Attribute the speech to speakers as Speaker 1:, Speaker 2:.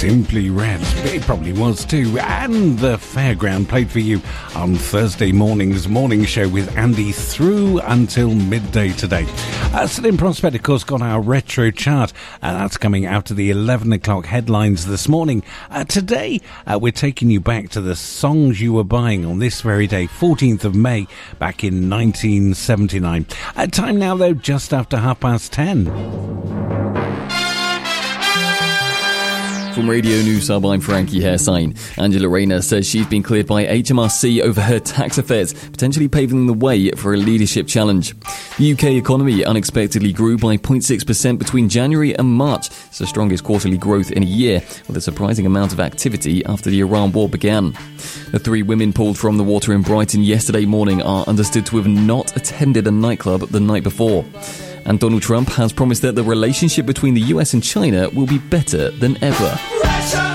Speaker 1: Simply Red. It probably was too. And the Fairground played for you on Thursday morning's morning show with Andy through until midday today. Still in prospect, of course, got our retro chart. That's coming out of the 11 o'clock headlines this morning. Today, we're taking you back to the songs you were buying on this very day, 14th of May, back in 1979. Time now, though, just after 10:30.
Speaker 2: From Radio News Hub, I'm Frankie Hairsign. Angela Rayner says she's been cleared by HMRC over her tax affairs, potentially paving the way for a leadership challenge. The UK economy unexpectedly grew by 0.6% between January and March. It's the strongest quarterly growth in a year, with a surprising amount of activity after the Iran war began. The 3 women pulled from the water in Brighton yesterday morning are understood to have not attended a nightclub the night before. And Donald Trump has promised that the relationship between the US and China will be better than ever.